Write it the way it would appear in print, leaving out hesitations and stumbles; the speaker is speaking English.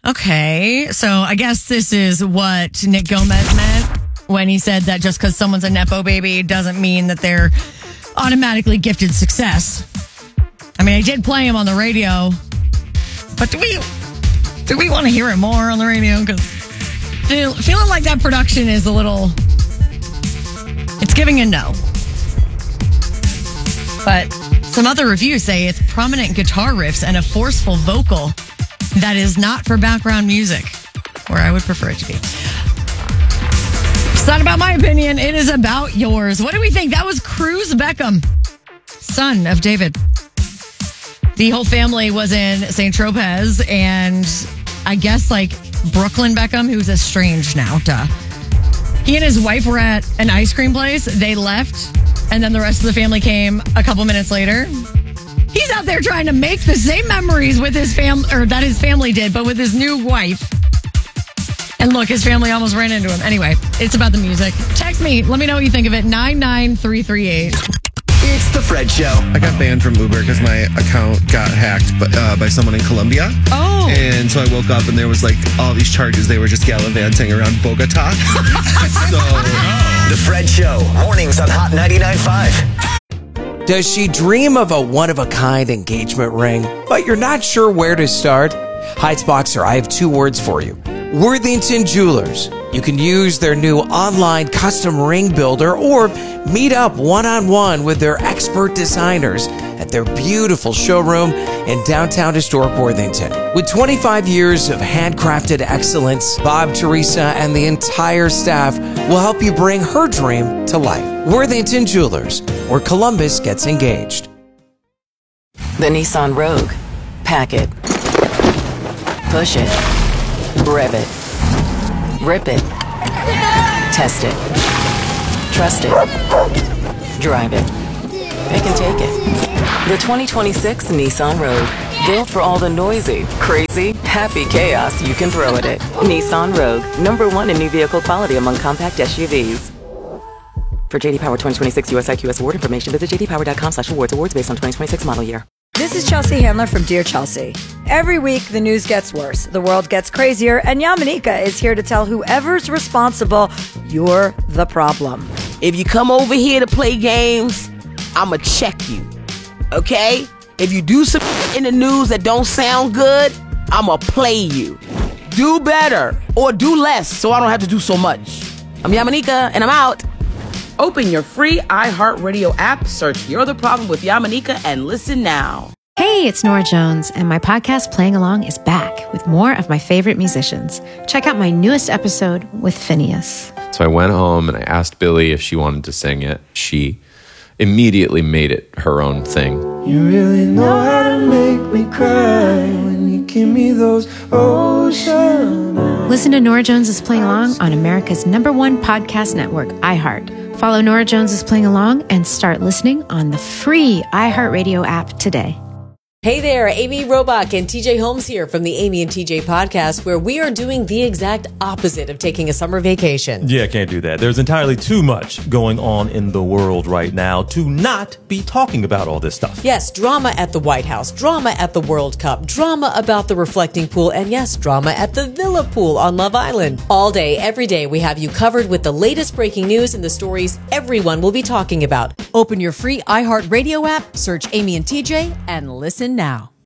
Okay, so I guess this is what Nick Gomez meant when he said that just because someone's a Nepo baby doesn't mean that they're automatically gifted success. I mean, I did play him on the radio, but do we want to hear it more on the radio? Because feeling like that production is a little, it's giving a no. But some other reviews say it's prominent guitar riffs and a forceful vocal that is not for background music, where I would prefer it to be. It's not about my opinion. It is about yours. What do we think? That was Cruz Beckham, son of David. The whole family was in St. Tropez, and I guess like Brooklyn Beckham, who's estranged now, duh. He and his wife were at an ice cream place. They left, and then the rest of the family came a couple minutes later. He's out there trying to make the same memories with his family, or that his family did, but with his new wife. And look, his family almost ran into him. Anyway, it's about the music. Text me. Let me know what you think of it. 99338. It's The Fred Show. I got banned from Uber because my account got hacked by someone in Colombia. Oh. And so I woke up and there was like all these charges. They were just gallivanting around Bogota. The Fred Show. Mornings on Hot 99.5. Does she dream of a one-of-a-kind engagement ring, but you're not sure where to start? Heightsboxer, I have two words for you. Worthington Jewelers. You can use their new online custom ring builder or meet up one-on-one with their expert designers at their beautiful showroom in downtown historic Worthington. With 25 years of handcrafted excellence, Bob, Teresa, and the entire staff will help you bring her dream to life. Worthington Jewelers, where Columbus gets engaged. The Nissan Rogue. Pack it. Push it. Rev it. Rip it. Test it. Trust it. Drive it. Pick and take it. The 2026 Nissan Rogue. Built for all the noisy, crazy, happy chaos you can throw at it. Nissan Rogue. #1 in new vehicle quality among compact SUVs. For JD Power 2026 US IQS award information, visit jdpower.com/awards. Awards based on 2026 model year. This is Chelsea Handler from Dear Chelsea. Every week, the news gets worse, the world gets crazier, and Yamanika is here to tell whoever's responsible, you're the problem. If you come over here to play games, I'ma check you, okay? If you do some in the news that don't sound good, I'ma play you. Do better, or do less, so I don't have to do so much. I'm Yamanika, and I'm out. Open your free iHeartRadio app, search You're the Problem with Yamanika, and listen now. Hey, it's Nora Jones, and my podcast Playing Along is back with more of my favorite musicians. Check out my newest episode with Phineas. So I went home and I asked Billy if she wanted to sing it. She immediately made it her own thing. You really know how to make me cry when you give me those ocean eyes. Listen to Nora Jones is Playing Along on America's #1 podcast network, iHeart. Follow Nora Jones is Playing Along and start listening on the free iHeartRadio app today. Hey there, Amy Robach and TJ Holmes here from the Amy and TJ podcast, where we are doing the exact opposite of taking a summer vacation. Yeah, can't do that. There's entirely too much going on in the world right now to not be talking about all this stuff. Yes, drama at the White House, drama at the World Cup, drama about the reflecting pool, and yes, drama at the Villa pool on Love Island. All day, every day, we have you covered with the latest breaking news and the stories everyone will be talking about. Open your free iHeartRadio app, search Amy and TJ, and listen now.